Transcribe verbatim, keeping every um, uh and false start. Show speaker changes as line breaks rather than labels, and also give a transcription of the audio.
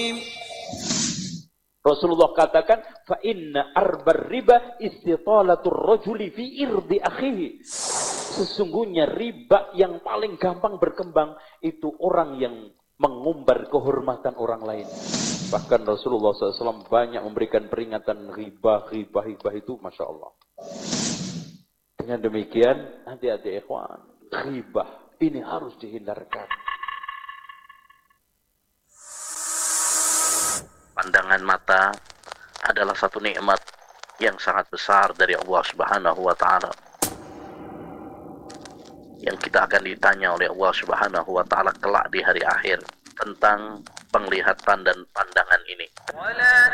Rasulullah katakan, fa inna arbar riba istitalatur rajuli fi irdi akhihi. Sesungguhnya riba yang paling gampang berkembang itu orang yang mengumbar kehormatan orang lain. Bahkan Rasulullah shallallahu alaihi wasallam banyak memberikan peringatan riba, riba, riba itu, masya Allah. Dengan demikian, hati-hati ikhwan, riba ini harus dihindarkan.
Pandangan mata adalah satu nikmat yang sangat besar dari Allah Subhanahu wa taala. Yang kita akan ditanya oleh Allah Subhanahu wa taala kelak di hari akhir tentang penglihatan dan pandangan ini.